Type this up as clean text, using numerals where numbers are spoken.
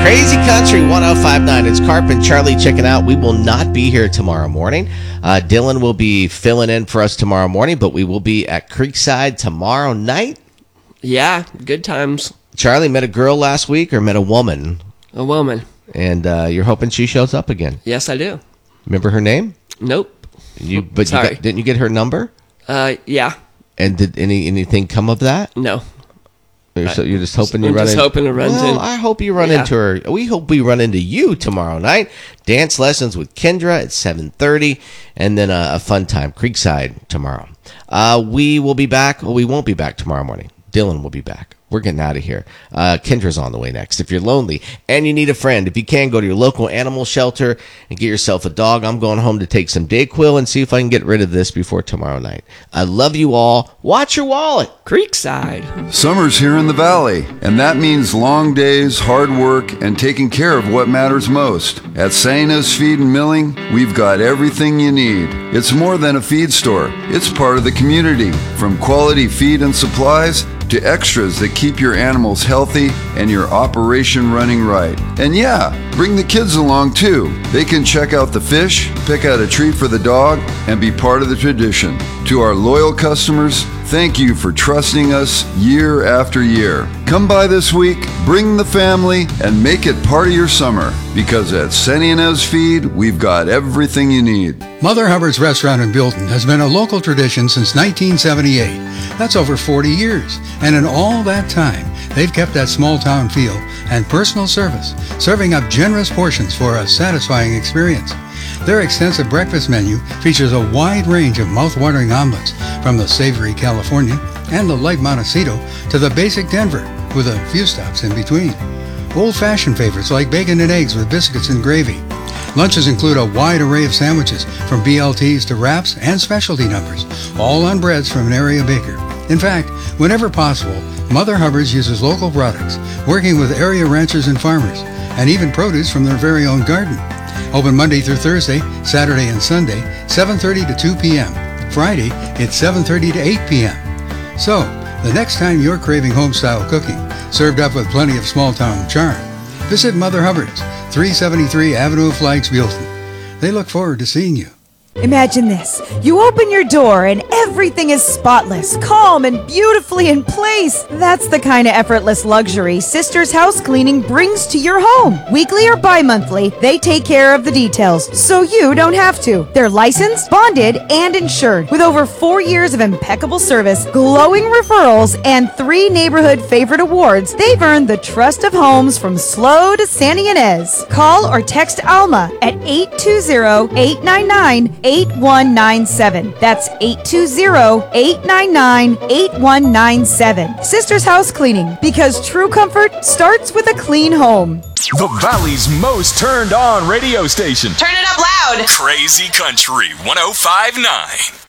Crazy Country 105.9. It's Carp and Charlie checking out. We will not be here tomorrow morning. Dylan will be filling in for us tomorrow morning, but we will be at Creekside tomorrow night. Yeah, good times. Charlie met a girl last week or met a woman? A woman. And you're hoping she shows up again? Yes, I do. Remember her name? Nope. Sorry. Didn't you get her number? Yeah. And did anything come of that? No. So you're just hoping hoping to run into. I hope you run into her. We hope we run into you tomorrow night. Dance lessons with Kendra at 7:30, and then a fun time, Creekside tomorrow. We will be back. Well, we won't be back tomorrow morning. Dylan will be back. We're getting out of here. Kendra's on the way next. If you're lonely and you need a friend, if you can, go to your local animal shelter and get yourself a dog. I'm going home to take some Dayquil and see if I can get rid of this before tomorrow night. I love you all. Watch your wallet. Creekside. Summer's here in the valley, and that means long days, hard work, and taking care of what matters most. At Santa's Feed and Milling, we've got everything you need. It's more than a feed store. It's part of the community, from quality feed and supplies to extras that keep your animals healthy and your operation running right. And yeah, bring the kids along too. They can check out the fish, pick out a treat for the dog, and be part of the tradition. To our loyal customers, thank you for trusting us year after year. Come by this week, bring the family, and make it part of your summer. Because at Senny and Ev's Feed, we've got everything you need. Mother Hubbard's Restaurant in Buellton has been a local tradition since 1978. That's over 40 years. And in all that time, they've kept that small town feel and personal service, serving up generous portions for a satisfying experience. Their extensive breakfast menu features a wide range of mouth-watering omelets, from the savory California and the light Montecito to the basic Denver, with a few stops in between. Old-fashioned favorites like bacon and eggs with biscuits and gravy. Lunches include a wide array of sandwiches, from BLTs to wraps and specialty numbers, all on breads from an area baker. In fact, whenever possible, Mother Hubbard's uses local products, working with area ranchers and farmers, and even produce from their very own garden. Open Monday through Thursday, Saturday and Sunday, 7:30 to 2 p.m. Friday, it's 7:30 to 8 p.m. So, the next time you're craving home-style cooking, served up with plenty of small-town charm, visit Mother Hubbard's, 373 Avenue of Flags, Buellton. They look forward to seeing you. Imagine this. You open your door and everything is spotless, calm, and beautifully in place. That's the kind of effortless luxury Sisters House Cleaning brings to your home. Weekly or bi-monthly, they take care of the details, so you don't have to. They're licensed, bonded, and insured. With over 4 years of impeccable service, glowing referrals, and 3 neighborhood favorite awards, they've earned the trust of homes from SLO to Santa Ynez. Call or text Alma at 820-899-8197. That's 820-899-8197. Sisters House Cleaning, because true comfort starts with a clean home. The Valley's most turned on radio station. Turn it up loud. Crazy Country 105.9.